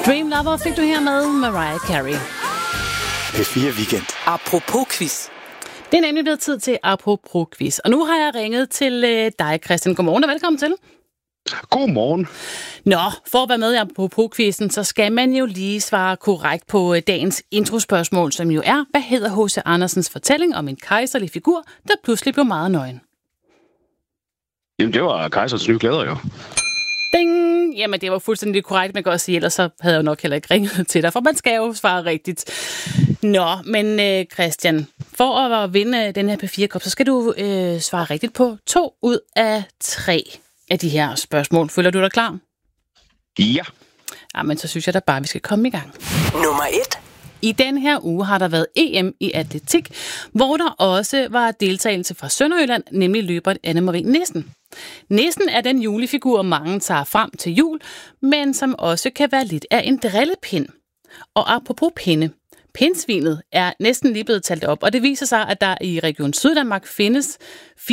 Dream Lover fik du her med Mariah Carey. P4 Weekend. Apropos quiz. Det er nemlig blevet tid til Apropos quiz. Og nu har jeg ringet til dig, Christian. Godmorgen og velkommen til. Godmorgen. Nå, for at være med i Apropos-quizzen, så skal man jo lige svare korrekt på dagens introspørgsmål, som jo er, hvad hedder H.C. Andersens fortælling om en kejserlig figur, der pludselig blev meget nøgen? Jamen, det var Kejserens Nye Klæder, jo. Ding! Jamen, det var fuldstændig korrekt, man kan også sige, ellers så havde jeg jo nok heller ikke ringet til dig, for man skal jo svare rigtigt. Nå, men Christian, for at vinde den her P4-kop, så skal du svare rigtigt på 2 ud af 3 af de her spørgsmål. Føler du dig klar? Ja. Jamen, så synes jeg da bare, vi skal komme i gang. Nummer 1. I den her uge har der været EM i atletik, hvor der også var deltagelse fra Sønderjylland, nemlig løberen Anne-Marie Nissen. Nissen er den julefigur, mange tager frem til jul, men som også kan være lidt af en drillepind. Og apropos pinde. Pindsvinet er næsten lige blevet talt op, og det viser sig, at der i Region Syddanmark findes 4.382.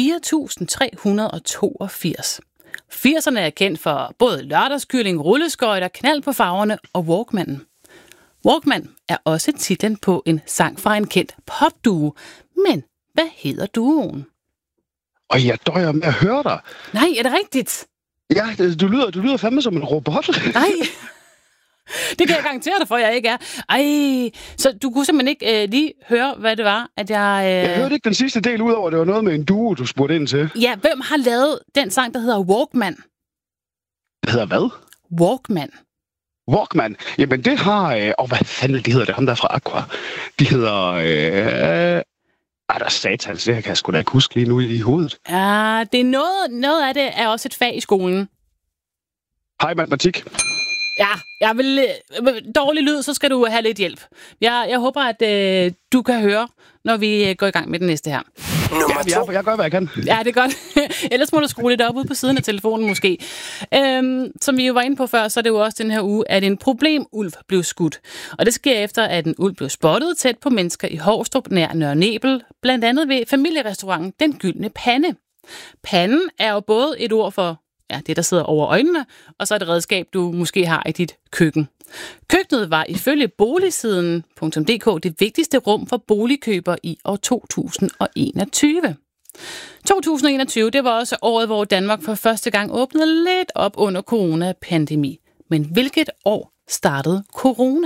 80'erne er kendt for både lørdagskylling, rulleskøjter, knald på farverne og Walkmanen. Walkman er også titlen på en sang fra en kendt popduo. Men hvad hedder duoen? Og jeg døjer med at høre dig. Nej, er det rigtigt? Ja, du lyder fandme som en robot. Nej, det kan jeg garantere dig for, jeg ikke er. Ej, så du kunne simpelthen ikke lige høre, hvad det var, at jeg... Jeg hørte ikke den sidste del, udover det var noget med en duo, du spurgte ind til. Ja, hvem har lavet den sang, der hedder Walkman? Det hedder hvad? Walkman. Walkman. Jamen, det har... hvad fanden de hedder det? Ham der fra Aqua. De hedder... der er satans, det her kan jeg sgu da ikke huske lige nu i hovedet. Ja, det er noget af det er også et fag i skolen. Hej, matematik. Ja, jeg vil dårlig lyd, så skal du have lidt hjælp. Jeg håber, at du kan høre, når vi går i gang med den næste her. Nummer 2. Jeg gør, hvad jeg kan. Ja, det er godt. Ellers må du skrue lidt op ude på siden af telefonen måske. Som vi jo var inde på før, så er det jo også den her uge, at en problemulv blev skudt. Og det sker efter, at en ulv blev spottet tæt på mennesker i Hovstrup nær Nørre Nebel, blandt andet ved familierestauranten Den Gyldne Pande. Panden er jo både et ord for det, der sidder over øjnene, og så et redskab, du måske har i dit køkken. Køkkenet var ifølge boligsiden.dk det vigtigste rum for boligkøber i år 2021. 2021, det var også året, hvor Danmark for første gang åbnede lidt op under coronapandemi. Men hvilket år startede corona?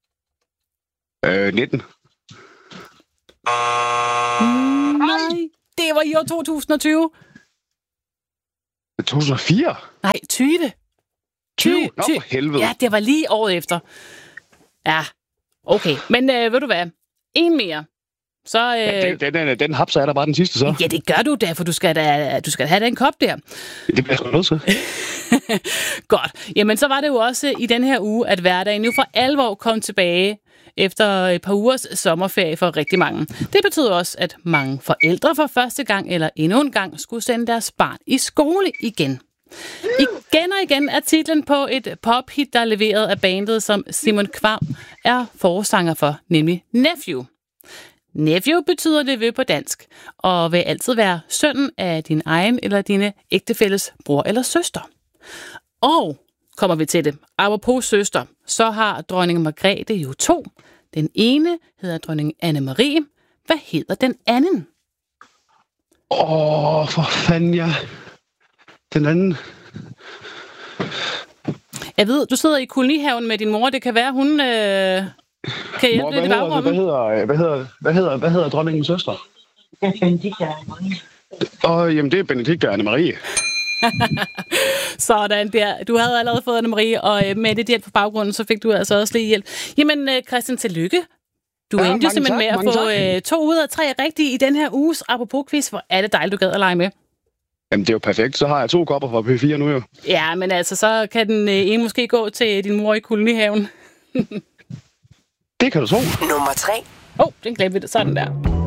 19. Nej, det var i år 2020. 2004? Nej, 20. 20? Nå, for helvede. Ja, det var lige året efter. Ja, okay. Men ved du hvad? En mere. Så, den hapser er der bare den sidste, så. Ja, det gør du da, for du skal have den kop der. Det bliver sgu nødt til. Godt. Jamen, så var det jo også i den her uge, at hverdagen nu for alvor kom tilbage efter et par ugers sommerferie for rigtig mange. Det betyder også, at mange forældre for første gang eller endnu en gang skulle sende deres barn i skole igen. Igen og igen er titlen på et pophit, der er leveret af bandet, som Simon Kvam er forsanger for, nemlig Nephew. Nephew betyder nevø på dansk, og vil altid være sønnen af din egen eller dine ægtefælles bror eller søster. Og kommer vi til det, apropos søster, så har dronning Margrethe jo 2. Den ene hedder dronning Anne-Marie. Hvad hedder den anden? For fanden, ja. Den anden... Jeg ved, du sidder i kolonihaven med din mor. Det kan være, hun kan hjælpe lidt i bagrummet. Hvad hedder dronningens søster? Det er Benedikte Anne-Marie. Jamen, det er Benedikte Anne-Marie. Sådan der. Du havde allerede fået Anne-Marie, og med det hjælp på baggrunden, så fik du altså også lige hjælp. Jamen, Christian, tillykke. Du endte simpelthen med at få 2 ud af 3 rigtige i den her uges Apropos-quiz. Hvor er det dejligt, du gad at lege med. Jamen, det er jo perfekt. Så har jeg 2 kopper fra P4 nu jo. Ja, men altså, så kan den ene måske gå til din mor i kolonihaven. Det kan du tro. Nummer 3. Den glemte vi. Sådan der.